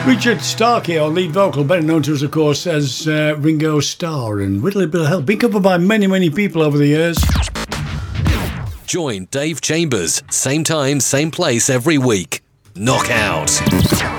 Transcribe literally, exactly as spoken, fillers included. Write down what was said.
Richard Starkey, our lead vocal, better known to us, of course, as uh, Ringo Starr, and with a little bit of help, been covered by many, many people over the years. Join Dave Chambers, same time, same place every week. Knockout.